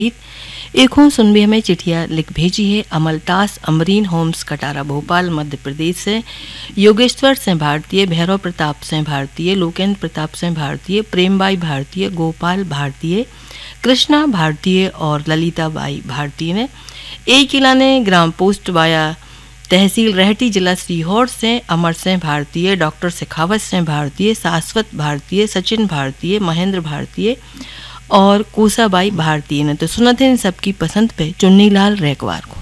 एक हूँ सुनबे हमें चिट्ठिया लिख भेजी है अमलतास अमरीन होम्स कटारा भोपाल मध्य प्रदेश से। योगेश्वर सिंह भारतीय, भैरव प्रताप सिंह भारतीय, लोकेंद्र प्रताप सिंह भारतीय, प्रेमबाई भारतीय, गोपाल भारतीय, कृष्णा भारतीय और ललिताबाई भारतीय ने एक किलाने ग्राम पोस्ट वाया तहसील रहटी जिला सीहोर से अमर सिंह भारतीय, डॉक्टर शेखावत सिंह भारतीय, शाश्वत भारतीय, सचिन भारतीय, महेंद्र भारतीय और कोसाबाई भारतीय ने तो सुना थे इन सबकी पसंद पे चुन्नी लाल रैकवार को।